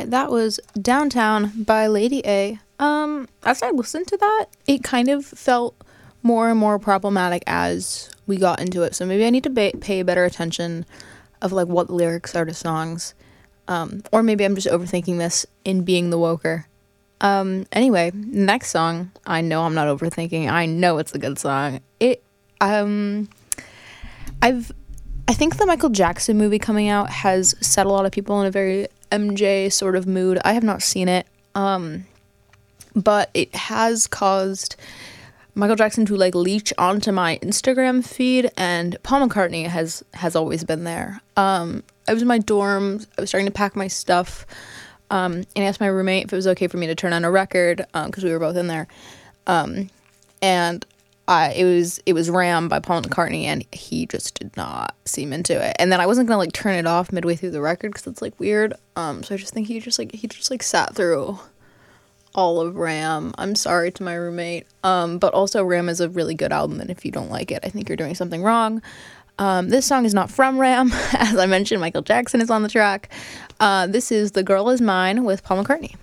right, that was Downtown by Lady A. As I listened to that, it kind of felt more and more problematic as we got into it. So maybe I need to pay better attention of like what the lyrics are to songs. Or maybe I'm just overthinking this in being the woker. Anyway, next song, I know I'm not overthinking. I know it's a good song. I think the Michael Jackson movie coming out has set a lot of people in a very MJ sort of mood. I have not seen it, but it has caused Michael Jackson to like leech onto my Instagram feed, and Paul McCartney has always been there. I was in my dorm, I was starting to pack my stuff, and I asked my roommate if it was okay for me to turn on a record, because we were both in there, and it was Ram by Paul McCartney, and he just did not seem into it. And then I wasn't gonna like turn it off midway through the record because it's like weird. So I just think he just sat through all of Ram. I'm sorry to my roommate. But also Ram is a really good album, and if you don't like it, I think you're doing something wrong. This song is not from Ram. As I mentioned, Michael Jackson is on the track. This is The Girl Is Mine with Paul McCartney.